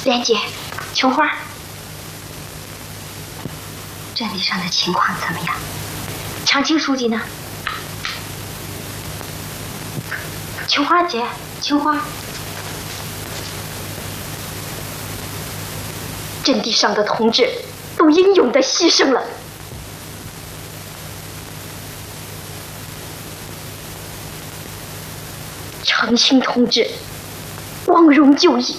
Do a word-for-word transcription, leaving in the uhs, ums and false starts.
莲姐，琼花，阵地上的情况怎么样？长青书记呢？琼花姐，琼花，阵地上的同志都英勇的牺牲了。长青同志光荣就义。